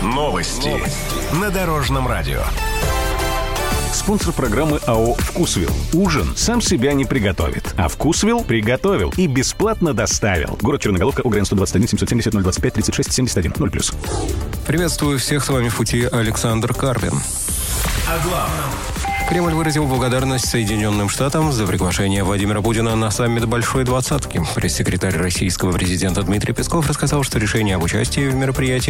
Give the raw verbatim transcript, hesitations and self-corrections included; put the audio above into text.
Новости на Дорожном радио. Спонсор программы АО «Вкусвилл». Ужин сам себя не приготовит, а «Вкусвилл» приготовил и бесплатно доставил. Город Черноголовка, УГРН сто двадцать один семьсот семьдесят ноль двадцать пять тридцать шесть семьдесят один ноль плюс. Приветствую всех, с вами в пути Александр Карпин. О главном. Кремль выразил благодарность Соединенным Штатам за приглашение Владимира Путина на саммит Большой Двадцатки. Пресс-секретарь российского президента Дмитрий Песков рассказал, что решение об участии в мероприятии